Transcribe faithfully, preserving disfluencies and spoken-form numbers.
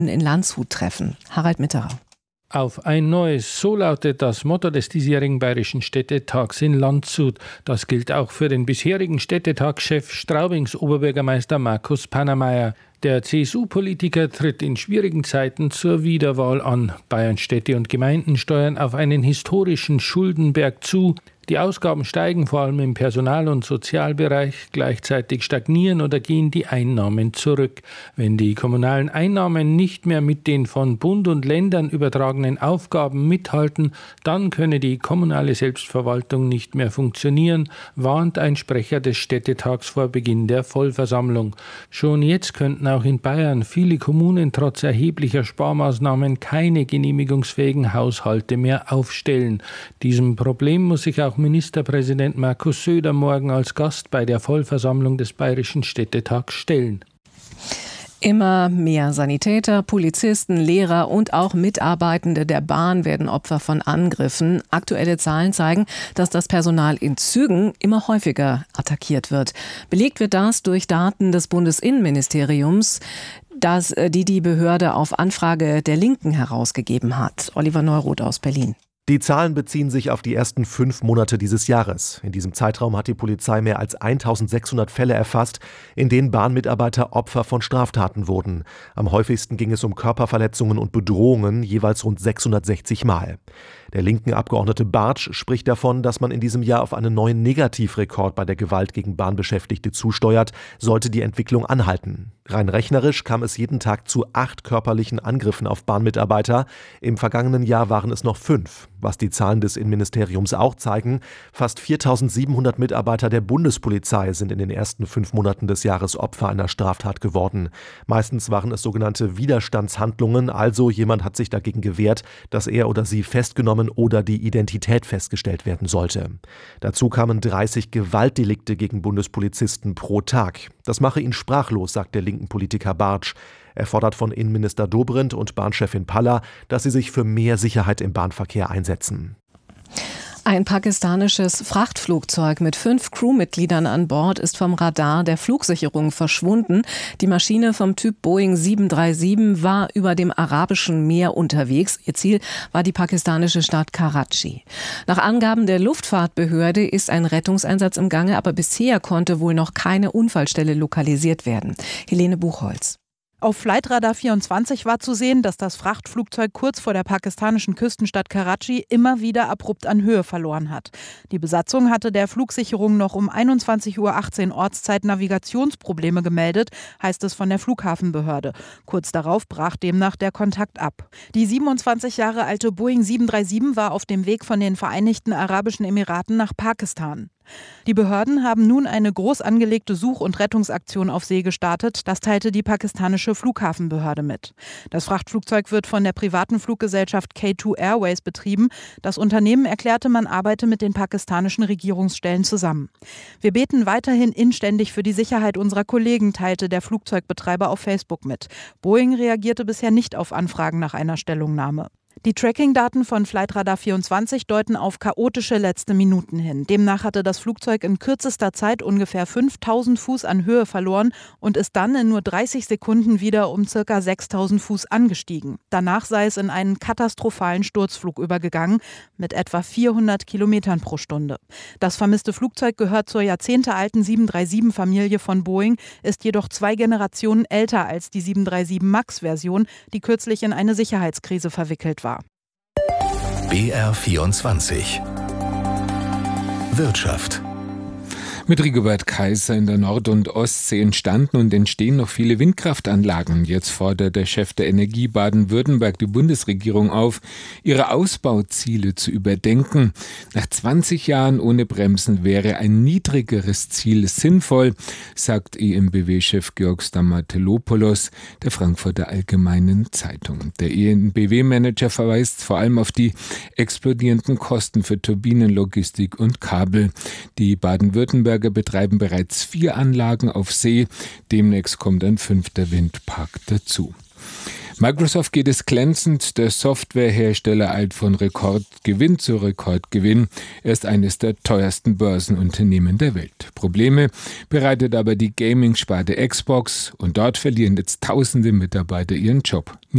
in Landshut treffen. Harald Mitterer. Auf ein neues, so lautet das Motto des diesjährigen Bayerischen Städtetags in Landshut. Das gilt auch für den bisherigen Städtetagschef Straubings Oberbürgermeister Markus Pannermeier. Der C S U-Politiker tritt in schwierigen Zeiten zur Wiederwahl an. Bayerns Städte und Gemeinden steuern auf einen historischen Schuldenberg zu. Die Ausgaben steigen vor allem im Personal- und Sozialbereich, gleichzeitig stagnieren oder gehen die Einnahmen zurück. Wenn die kommunalen Einnahmen nicht mehr mit den von Bund und Ländern übertragenen Aufgaben mithalten, dann könne die kommunale Selbstverwaltung nicht mehr funktionieren, warnt ein Sprecher des Städtetags vor Beginn der Vollversammlung. Schon jetzt könnten auch in Bayern viele Kommunen trotz erheblicher Sparmaßnahmen keine genehmigungsfähigen Haushalte mehr aufstellen. Diesem Problem muss sich auch Ministerpräsident Markus Söder morgen als Gast bei der Vollversammlung des Bayerischen Städtetags stellen. Immer mehr Sanitäter, Polizisten, Lehrer und auch Mitarbeitende der Bahn werden Opfer von Angriffen. Aktuelle Zahlen zeigen, dass das Personal in Zügen immer häufiger attackiert wird. Belegt wird das durch Daten des Bundesinnenministeriums, das die die Behörde auf Anfrage der Linken herausgegeben hat. Oliver Neuroth aus Berlin. Die Zahlen beziehen sich auf die ersten fünf Monate dieses Jahres. In diesem Zeitraum hat die Polizei mehr als eintausendsechshundert Fälle erfasst, in denen Bahnmitarbeiter Opfer von Straftaten wurden. Am häufigsten ging es um Körperverletzungen und Bedrohungen, jeweils rund sechshundertsechzig Mal. Der linken Abgeordnete Bartsch spricht davon, dass man in diesem Jahr auf einen neuen Negativrekord bei der Gewalt gegen Bahnbeschäftigte zusteuert, sollte die Entwicklung anhalten. Rein rechnerisch kam es jeden Tag zu acht körperlichen Angriffen auf Bahnmitarbeiter. Im vergangenen Jahr waren es noch fünf. Was die Zahlen des Innenministeriums auch zeigen, fast viertausendsiebenhundert Mitarbeiter der Bundespolizei sind in den ersten fünf Monaten des Jahres Opfer einer Straftat geworden. Meistens waren es sogenannte Widerstandshandlungen, also jemand hat sich dagegen gewehrt, dass er oder sie festgenommen oder die Identität festgestellt werden sollte. Dazu kamen dreißig Gewaltdelikte gegen Bundespolizisten pro Tag. Das mache ihn sprachlos, sagt der linken Politiker Bartsch. Er fordert von Innenminister Dobrindt und Bahnchefin Palla, dass sie sich für mehr Sicherheit im Bahnverkehr einsetzen. Ein pakistanisches Frachtflugzeug mit fünf Crewmitgliedern an Bord ist vom Radar der Flugsicherung verschwunden. Die Maschine vom Typ Boeing sieben drei sieben war über dem Arabischen Meer unterwegs. Ihr Ziel war die pakistanische Stadt Karachi. Nach Angaben der Luftfahrtbehörde ist ein Rettungseinsatz im Gange, aber bisher konnte wohl noch keine Unfallstelle lokalisiert werden. Helene Buchholz. Auf Flightradar vierundzwanzig war zu sehen, dass das Frachtflugzeug kurz vor der pakistanischen Küstenstadt Karachi immer wieder abrupt an Höhe verloren hat. Die Besatzung hatte der Flugsicherung noch um einundzwanzig Uhr achtzehn Ortszeit Navigationsprobleme gemeldet, heißt es von der Flughafenbehörde. Kurz darauf brach demnach der Kontakt ab. Die siebenundzwanzig Jahre alte Boeing sieben drei sieben war auf dem Weg von den Vereinigten Arabischen Emiraten nach Pakistan. Die Behörden haben nun eine groß angelegte Such- und Rettungsaktion auf See gestartet, das teilte die pakistanische Flughafenbehörde mit. Das Frachtflugzeug wird von der privaten Fluggesellschaft K zwei Airways betrieben. Das Unternehmen erklärte, man arbeite mit den pakistanischen Regierungsstellen zusammen. Wir beten weiterhin inständig für die Sicherheit unserer Kollegen, teilte der Flugzeugbetreiber auf Facebook mit. Boeing reagierte bisher nicht auf Anfragen nach einer Stellungnahme. Die Tracking-Daten von Flightradar vierundzwanzig deuten auf chaotische letzte Minuten hin. Demnach hatte das Flugzeug in kürzester Zeit ungefähr fünftausend Fuß an Höhe verloren und ist dann in nur dreißig Sekunden wieder um ca. sechstausend Fuß angestiegen. Danach sei es in einen katastrophalen Sturzflug übergegangen mit etwa vierhundert Kilometern pro Stunde. Das vermisste Flugzeug gehört zur jahrzehntealten sieben drei sieben-Familie von Boeing, ist jedoch zwei Generationen älter als die sieben drei sieben Max-Version, die kürzlich in eine Sicherheitskrise verwickelt war. B R vierundzwanzig Wirtschaft. Mit Rigobert Kaiser in der Nord- und Ostsee entstanden und entstehen noch viele Windkraftanlagen. Jetzt fordert der Chef der Energie Baden-Württemberg die Bundesregierung auf, ihre Ausbauziele zu überdenken. Nach zwanzig Jahren ohne Bremsen wäre ein niedrigeres Ziel sinnvoll, sagt E M B W-Chef Georg Stamatelopoulos der Frankfurter Allgemeinen Zeitung. Der E M B W-Manager verweist vor allem auf die explodierenden Kosten für Turbinen, Logistik und Kabel. Die Baden-Württemberg betreiben bereits vier Anlagen auf See. Demnächst kommt ein fünfter Windpark dazu. Microsoft geht es glänzend. Der Softwarehersteller eilt von Rekordgewinn zu Rekordgewinn. Er ist eines der teuersten Börsenunternehmen der Welt. Probleme bereitet aber die Gaming-Sparte Xbox und dort verlieren jetzt tausende Mitarbeiter ihren Job.